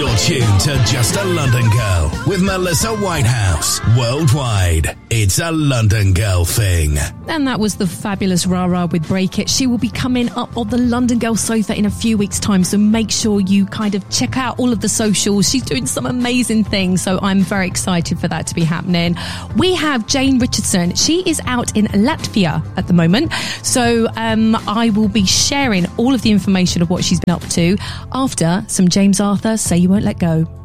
You're tuned to Just a London Girl with Melissa Whitehouse. Worldwide, it's a London Girl thing. And that was the fabulous Rara with Break It. She will be coming up on the London Girl sofa in a few weeks' time, so make sure you kind of check out all of the socials. She's doing some amazing things, so I'm very excited for that to be happening. We have Jane Richardson. She is out in Latvia at the moment, so I will be sharing all of the information of what she's been up to after some James Arthur, Say You Won't Let Go.